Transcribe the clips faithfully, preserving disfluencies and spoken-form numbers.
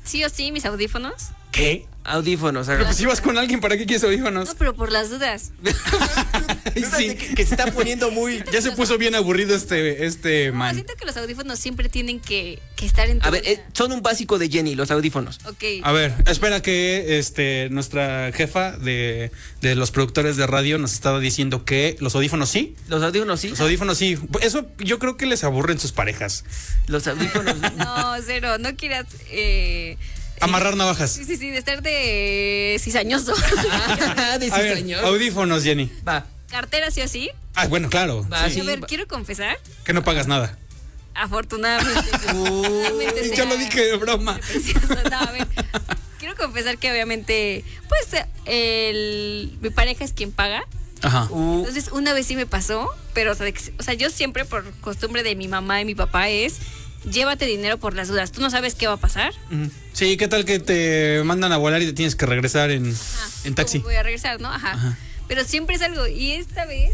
sí o sí mis audífonos. ¿Qué? Audífonos. Pero pues si vas con alguien, ¿para qué quieres audífonos? No, pero por las dudas. Sí. que, que se está poniendo muy... Ya se puso bien aburrido este, este No, man. siento que los audífonos siempre tienen que, que estar en tu A ver, vida. eh, son un básico de Jenny, los audífonos. Ok. A ver, espera que este nuestra jefa de, de los productores de radio nos estaba diciendo que los audífonos sí. Los audífonos sí. Los audífonos sí. Eso yo creo que les aburren sus parejas. Los audífonos. No, cero, no quieras... Eh, Amarrar navajas. Sí, sí, sí, de estar de cizañoso. Ah, de A ver, cizañoso. audífonos, Jenny. Va. Cartera sí o sí. Ah, bueno, claro. Va, Sí. sí. A ver, quiero confesar, Que no pagas nada. afortunadamente. afortunadamente Y sea yo lo dije de broma. precioso. No, a ver, quiero confesar que obviamente, pues, el, mi pareja es quien paga. Ajá. Uh, Entonces, una vez sí me pasó, pero, o sea, de que- o sea, yo siempre, por costumbre de mi mamá y mi papá, es llévate dinero por las dudas. Tú no sabes qué va a pasar. Ujú. Sí, ¿qué tal que te mandan a volar y te tienes que regresar en, Ah, en taxi? ¿cómo voy a regresar, ¿no? Ajá. Ajá. Pero siempre es algo. Y esta vez,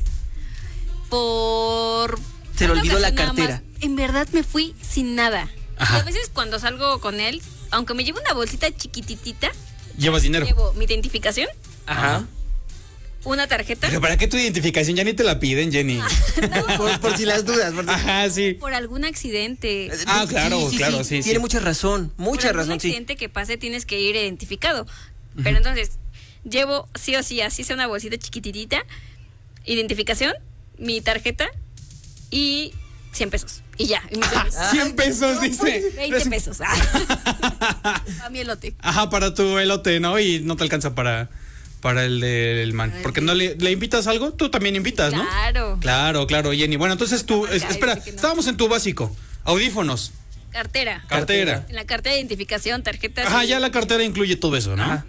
por. Se le una olvidó la ocasión nada cartera. más, en verdad me fui sin nada. Ajá. Y a veces cuando salgo con él, aunque me llevo una bolsita chiquititita, Llevas dinero. llevo mi identificación, Ajá. una tarjeta. Pero ¿para qué tu identificación? Ya ni te la piden, Jenny. Por, por si las dudas. Por, si- Ajá, sí. Por algún accidente. Ah, claro, claro, sí, sí. Tiene mucha razón, mucha por algún razón, sí. accidente que pase tienes que ir identificado. Pero entonces, llevo sí o sí, así sea una bolsita chiquititita, identificación, mi tarjeta y cien pesos. Y ya. Y mis bebés. cien pesos, dice. veinte pesos. Ah. A mi elote. Ajá, para tu elote, ¿no? Y no te alcanza para, para el del man. Para el Porque de- no le, le invitas algo, tú también invitas, ¿no? Claro. Claro, claro, Jenny. Bueno, entonces tú, es- Ay, espera, dice que no. estábamos en tu básico. Audífonos, Cartera. cartera. En la cartera de identificación, tarjetas. Ajá, y- ya la cartera incluye todo eso, ¿no? Ajá.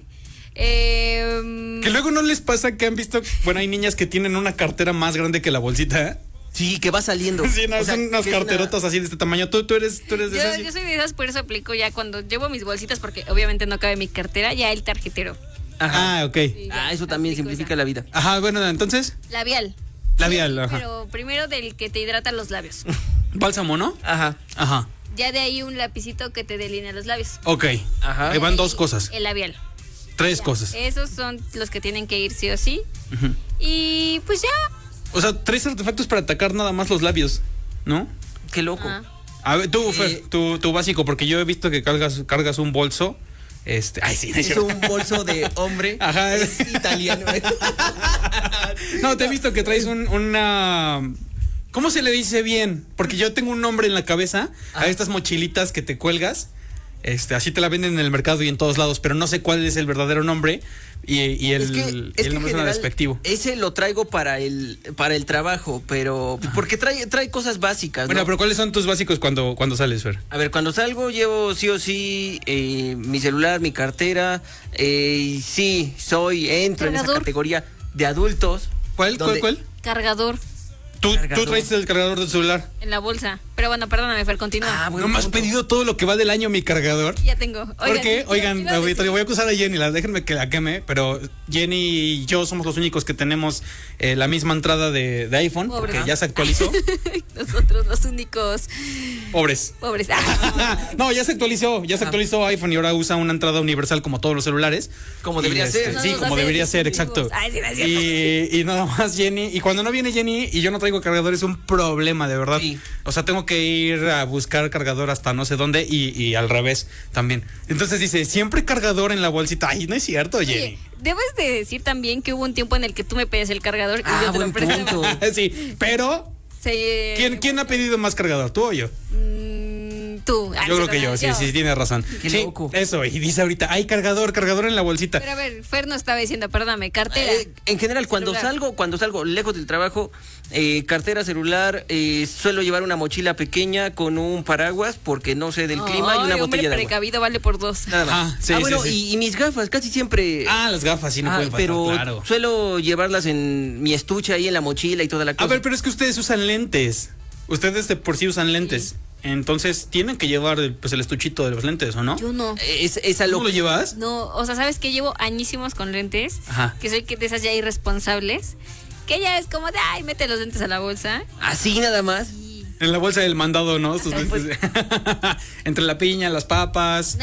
Eh, Que luego no les pasa que han visto, bueno, hay niñas que tienen una cartera más grande que la bolsita, ¿eh? Sí, que va saliendo. Sí, no, O sea, son unas que es una- carterotas así de este tamaño. Tú, tú eres, tú eres de yo, esas. yo soy de esas, por eso aplico ya cuando llevo mis bolsitas, porque obviamente no cabe mi cartera, ya el tarjetero. Ajá. Ah, ok. Y ya Ah, eso también aplico simplifica esa. la vida. Ajá, bueno, entonces, Labial. labial, ajá. Pero primero del que te hidrata los labios. Bálsamo, ¿no? Ajá. Ajá. Ya de ahí un lapicito que te delinea los labios. Ok. Ajá. Ahí van Y dos cosas. El labial. Tres Ya. cosas. Esos son los que tienen que ir sí o sí. Ujú. Y pues ya. O sea, tres artefactos para atacar nada más los labios, ¿no? Qué loco. Ah. A ver, tú, Fer, Eh. tu, tu básico, porque yo he visto que cargas, cargas un bolso. Este, ay, sí, no es Es cierto. un bolso de hombre. Ajá. Es italiano. No, te he visto que traes un, una. ¿Cómo se le dice bien? Porque yo tengo un nombre en la cabeza a estas mochilitas que te cuelgas. Este, así te la venden en el mercado y en todos lados, pero no sé cuál es el verdadero nombre y, y el, Es que, y es el que nombre suena general, despectivo. ese lo traigo para el para el trabajo, pero porque trae trae cosas básicas, Bueno, ¿no? pero ¿cuáles son tus básicos cuando, cuando sales, Fer? A ver, cuando salgo llevo sí o sí eh, mi celular, mi cartera, eh, y sí, soy, entro en esa Cargador. categoría de adultos. ¿Cuál, donde- cuál, cuál? Cargador ¿Tú, Cargador. tú traes el cargador del celular. en la bolsa. Pero bueno, perdóname, Fer, continúa. Ah, bueno, ¿No me has punto. pedido todo lo que va del año mi cargador? Ya tengo. ¿Por qué? quiero- Oigan, quiero auditorio, decir- voy a acusar a Jenny, la, déjenme que la queme, pero Jenny y yo somos los únicos que tenemos eh, la misma entrada de, de iPhone, Pobres. porque ya se actualizó. Nosotros los únicos Pobres. pobres. Ah. No, ya se actualizó, ya se actualizó iPhone y ahora usa una entrada universal como todos los celulares. Como Y, debería este, ser. No Sí, nos como hace debería ser, exclusivos. exacto. Ay, sí, no es cierto. Y, y nada más Jenny, y cuando no viene Jenny y yo no traigo cargador es un problema, de verdad. Sí. O sea, tengo que ir a buscar cargador hasta no sé dónde y, y al revés también. Entonces dice, siempre cargador en la bolsita. Ay, no es cierto, Jenny. Oye, debes de decir también que hubo un tiempo en el que tú me pedías el cargador y Ah, yo te lo buen prestaba. punto. Sí, pero Se- ¿quién, ¿quién ha pedido más cargador? ¿Tú o yo? Mm, tú. Ah, Yo creo sí, que yo, no, sí, sí, tienes razón. Qué Sí, loco. eso, y dice ahorita, hay cargador, cargador en la bolsita. Pero a ver, Fer no estaba diciendo, perdóname, cartera. Eh, en general, cuando Celular. salgo, cuando salgo lejos del trabajo, eh, cartera, celular, eh, suelo llevar una mochila pequeña con un paraguas porque no sé del clima y una Ay, hombre botella de agua. precavido vale por dos. Nada más. Ajá, sí, ah, sí, bueno, sí. Y, y mis gafas, casi siempre. Ah, las gafas, sí, no Ah, pueden faltar, pero claro. suelo llevarlas en mi estuche ahí en la mochila y toda la cosa. A ver, pero es que ustedes usan lentes. Ustedes de por sí usan lentes. Entonces tienen que llevar el, pues, el estuchito de los lentes, ¿o no? Yo no. Es, es a ¿Tú lo lo llevas? No, o sea, ¿sabes que llevo añísimos con lentes? Ajá. Que soy que de esas ya irresponsables. Que ya es como de, ay, mete los lentes a la bolsa. así nada más. Y En la bolsa del mandado, ¿no? Sus Ajá, lentes. Entre la piña, las papas.